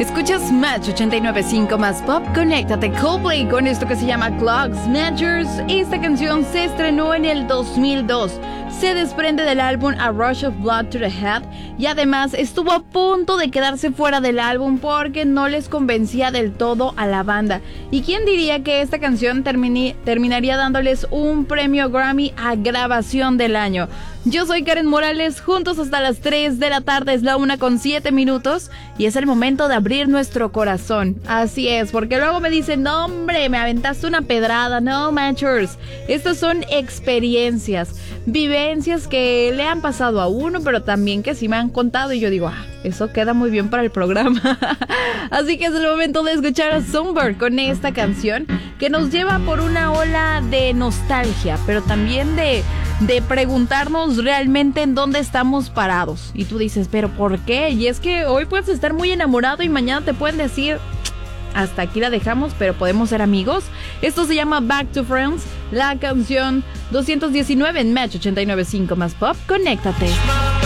Escuchas Match 89.5 más pop. Conéctate Coldplay con esto que se llama Clock Snatchers. Esta canción se estrenó en el 2002. Se desprende del álbum A Rush of Blood to the Head y además estuvo a punto de quedarse fuera del álbum porque no les convencía del todo a la banda. ¿Y quién diría que esta canción terminaría dándoles un premio Grammy a grabación del año? Yo soy Karen Morales, juntos hasta las 3 de la tarde, es la 1:07 y es el momento de abrir nuestro corazón. Así es, porque luego me dicen, no hombre, me aventaste una pedrada. No, Matchers, estas son experiencias, vivencias que le han pasado a uno, pero también que sí me han contado y yo digo, eso queda muy bien para el programa. Así que es el momento de escuchar a Songbird con esta canción que nos lleva por una ola de nostalgia, pero también de preguntarnos realmente en dónde estamos parados. Y tú dices, ¿pero por qué? Y es que hoy puedes estar muy enamorado y mañana te pueden decir, hasta aquí la dejamos, pero podemos ser amigos. Esto se llama Back to Friends, la canción 219 en Match 89.5 más pop. Conéctate.